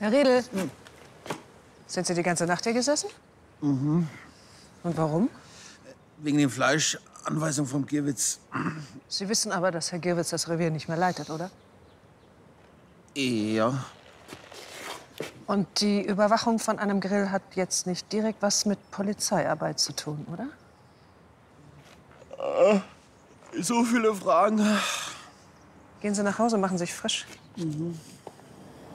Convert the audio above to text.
Herr Riedel, sind Sie die ganze Nacht hier gesessen? Mhm. Und warum? Wegen dem Fleisch. Anweisung vom Gierwitz. Sie wissen aber, dass Herr Gierwitz das Revier nicht mehr leitet, oder? Ja. Und die Überwachung von einem Grill hat jetzt nicht direkt was mit Polizeiarbeit zu tun, oder? So viele Fragen. Gehen Sie nach Hause, machen Sie sich frisch. Mhm.